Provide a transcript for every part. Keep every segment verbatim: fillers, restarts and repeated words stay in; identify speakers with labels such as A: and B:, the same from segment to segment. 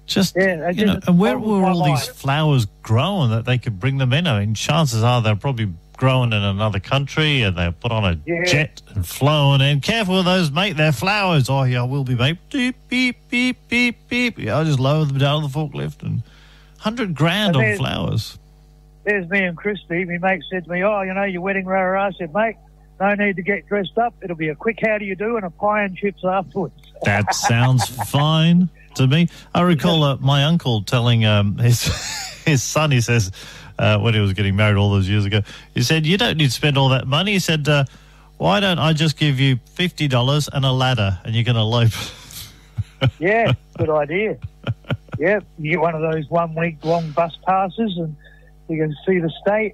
A: Just,
B: yeah,
A: you know, and where were all these flowers growing that they could bring them in? I mean, chances are they're probably growing in another country and they're put on a
B: yeah.
A: jet and flown in. Careful with those, mate. They're flowers. Oh, yeah, I will be, mate. Beep, beep, beep, beep, beep. Yeah, I'll just lower them down the forklift and one hundred grand on flowers.
B: There's me and Christy. My mate said to me, oh, you know, your wedding, rah, rah. I said, mate, no need to get dressed up. It'll be a quick how do you do and a pie and chips afterwards.
A: That sounds fine to me. I recall uh, my uncle telling um, his his son, he says, uh, when he was getting married all those years ago, he said, you don't need to spend all that money. He said, uh, why don't I just give you fifty dollars and a ladder and you can elope?
B: Yeah, good idea. Yeah, you get one of those one-week long bus passes and you can see the state.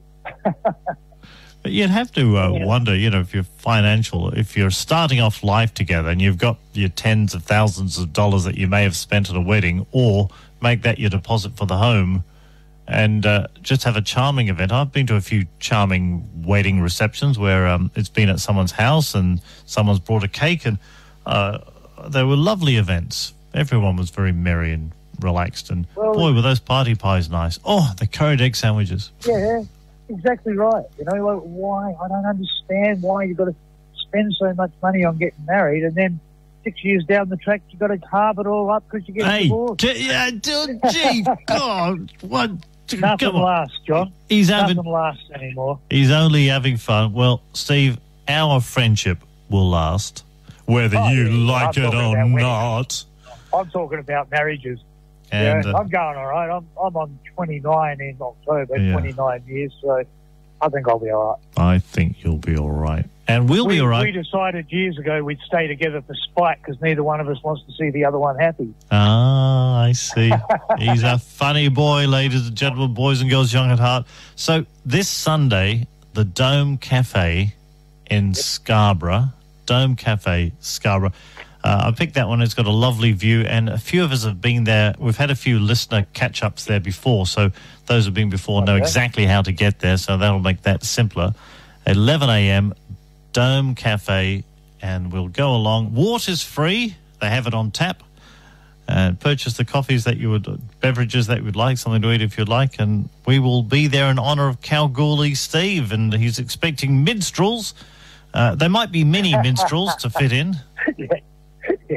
A: But you'd have to uh, yeah. wonder, you know, if you're financial, if you're starting off life together and you've got your tens of thousands of dollars that you may have spent at a wedding, or make that your deposit for the home and uh, just have a charming event. I've been to a few charming wedding receptions where um, it's been at someone's house and someone's brought a cake, and uh, they were lovely events. Everyone was very merry and relaxed, and well, boy, were those party pies nice. Oh, the curried egg sandwiches.
B: Yeah. Exactly right. You know, like, why? I don't understand why you've got to spend so much money on getting married, and then six years down the track you've got to carve it all up because you get
A: hey,
B: divorced.
A: G- yeah, d- gee, God, what?
B: Nothing lasts, John.
A: He's
B: Nothing
A: having,
B: lasts anymore.
A: He's only having fun. Well, Steve, our friendship will last, whether oh, you yeah, like I'm it or not.
B: I'm talking about marriages.
A: And,
B: yeah,
A: uh,
B: I'm going all right. I'm I'm on twenty-nine in October,
A: yeah.
B: twenty-nine years, so I think I'll be all right.
A: I think you'll be all right. And we'll
B: we,
A: be all right.
B: We decided years ago we'd stay together for spite because neither one of us wants to see the other one happy.
A: Ah, I see. He's a funny boy, ladies and gentlemen, boys and girls, young at heart. So this Sunday, the Dome Cafe in yep. Scarborough, Dome Cafe, Scarborough. Uh, I picked that one. It's got a lovely view, and a few of us have been there. We've had a few listener catch-ups there before, so those who've been before okay. know exactly how to get there, so that'll make that simpler. eleven a.m., Dome Cafe, and we'll go along. Water's free. They have it on tap. And purchase the coffees that you would, beverages that you would like, something to eat if you'd like, and we will be there in honour of Kalgoorlie Steve, and he's expecting minstrels. Uh, there might be mini minstrels to fit in.
B: Yeah. Yeah.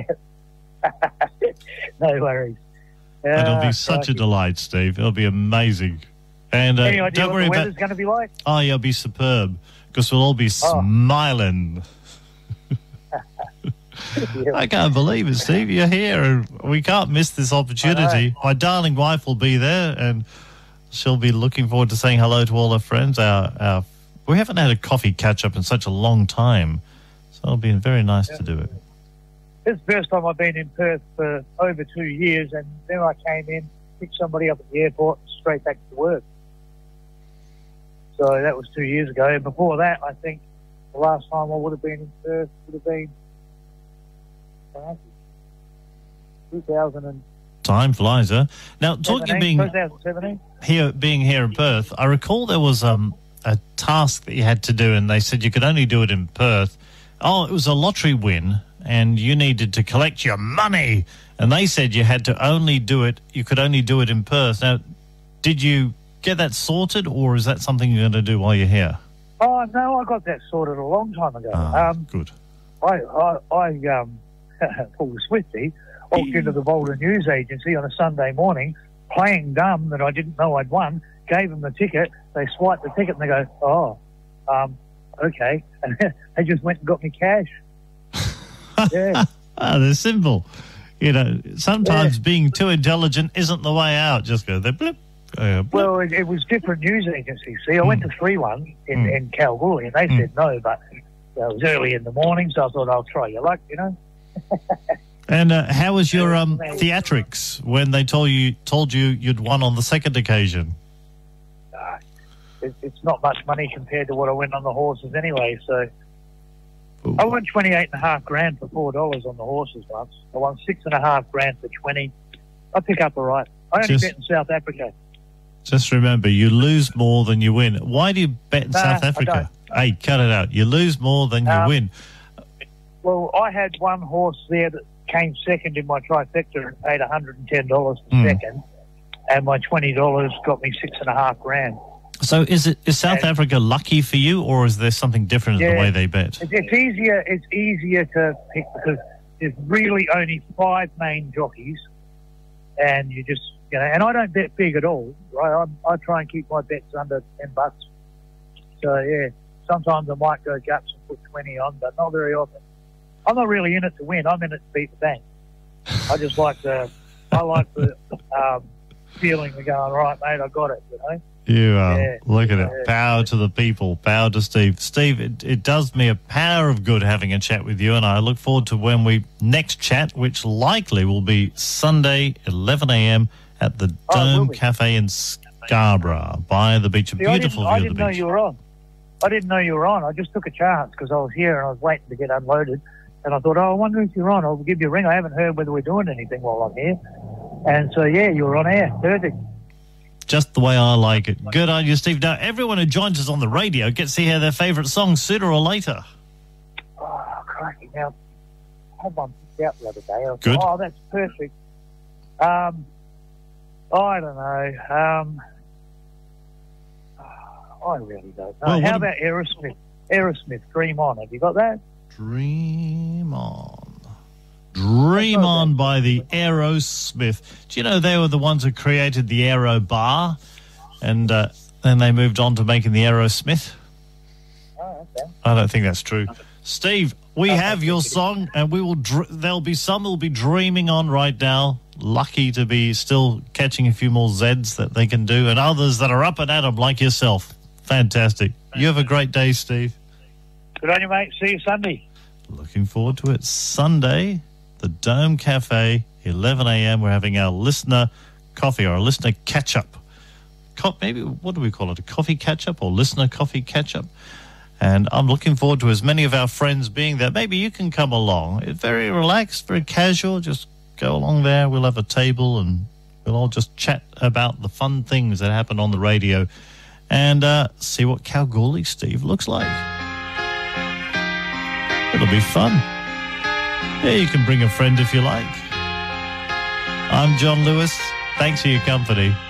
B: No worries. Uh,
A: It'll be such a delight, Steve. It'll be amazing. And uh,
B: any idea
A: don't
B: what
A: worry
B: the weather's
A: about.
B: going to be like?
A: Oh, yeah, it'll be superb because we'll all be oh. smiling.
B: Yeah.
A: I can't believe it, Steve. You're here, and we can't miss this opportunity. My darling wife will be there, and she'll be looking forward to saying hello to all her friends. Our, our we haven't had a coffee catch up in such a long time, so it'll be very nice yeah. to do it.
B: This is the first time I've been in Perth for over two years, and then I came in, picked somebody up at the airport, and straight back to work. So that was two years ago. And before that, I think the last time I would have been in Perth would have been uh, two thousand.
A: Time flies, huh? Now, talking being
B: twenty seventeen
A: here, being here in Perth, I recall there was um, a task that you had to do, and they said you could only do it in Perth. Oh, it was a lottery win, and you needed to collect your money, and they said you had to only do it, you could only do it in Perth. Now, did you get that sorted, or is that something you're going to do while you're here?
B: Oh, no, I got that sorted a long time ago.
A: Oh,
B: um,
A: good.
B: I, I, I um, Paul Swifty, walked into the Volta News Agency on a Sunday morning, playing dumb that I didn't know I'd won, gave them the ticket, they swiped the ticket, and they go, oh, um, okay, and they just went and got me cash. Yeah.
A: Oh, they're simple. You know, sometimes
B: yeah.
A: being too intelligent isn't the way out. Just go there, blip. Uh, blip.
B: Well, it, it was different news agencies. See, I mm. went to three ones in, mm. in Kalgoorlie, and they mm. said no, but it was early in the morning, so I thought I'll try your luck, you know.
A: And uh, how was your um, theatrics when they told you told you you'd won on the second occasion?
B: Uh, it, it's not much money compared to what I went on the horses anyway, so... Ooh. I won twenty-eight and a half grand for four dollars on the horses once. I won six and a half grand for twenty. I pick up all right. I only
A: just,
B: bet in South Africa.
A: Just remember, you lose more than you win. Why do you bet in
B: nah,
A: South Africa? Hey, cut it out. You lose more than you
B: um,
A: win.
B: Well, I had one horse there that came second in my trifecta and paid one hundred ten dollars for
A: Mm.
B: second, and my twenty dollars got me six and a half grand.
A: So is it is South
B: And-
A: Africa lucky for you, or is there something different in the
B: Yeah.
A: way they bet?
B: It's, it's easier. It's easier to pick because there's really only five main jockeys, and you just you know. And I don't bet big at all. Right? I, I try and keep my bets under ten bucks. So yeah, sometimes I might go gaps and put twenty on, but not very often. I'm not really in it to win. I'm in it to beat the bank. I just like the I like the um, feeling of going right, mate. I got it. You know.
A: You are.
B: Yeah.
A: Look at it.
B: Yeah.
A: Power to the people. Power to Steve. Steve, it, it does me a power of good having a chat with you, and I look forward to when we next chat, which likely will be Sunday, eleven a.m. at the
B: Oh, it will
A: Dome
B: be.
A: Cafe in Scarborough by the beach. A
B: See, I
A: beautiful
B: didn't, I
A: view
B: didn't
A: of the
B: know
A: beach.
B: you were on. I didn't know you were on. I just took a chance because I was here and I was waiting to get unloaded. And I thought, oh, I wonder if you're on. I'll give you a ring. I haven't heard whether we're doing anything while I'm here. And so, yeah, you were on air. Perfect.
A: Just the way I like it. Good on you, Steve. Now, everyone who joins us on the radio gets to hear their favourite song sooner or later.
B: Oh, crikey. Now, I had one picked out the other day. I was
A: Good.
B: like, oh, that's perfect. Um, I don't know. Um, I really don't know.
A: Well, what
B: How
A: ab-
B: about Aerosmith? Aerosmith, Dream On. Have you got that?
A: Dream On. Dream
B: I know
A: On
B: that.
A: by the Aerosmith. Do you know they were the ones who created the Aero Bar? And uh, then they moved on to making the Aerosmith?
B: Oh, okay.
A: I don't think that's true. Steve, we have your song, and we will. Dr- there'll be some who'll be dreaming on right now, lucky to be still catching a few more Zeds that they can do, and others that are up and at 'em like yourself. Fantastic. You have a great day, Steve.
B: Good on you, mate. See you Sunday.
A: Looking forward to it. Sunday, the Dome Cafe, eleven a.m. We're having our listener coffee or a listener catch-up. Co- maybe, what do we call it, a coffee catch-up or listener coffee catch-up? And I'm looking forward to as many of our friends being there. Maybe you can come along. It's very relaxed, very casual. Just go along there. We'll have a table and we'll all just chat about the fun things that happen on the radio and uh, see what Kalgoorlie Steve looks like. It'll be fun. Yeah, you can bring a friend if you like. I'm John Lewis. Thanks for your company.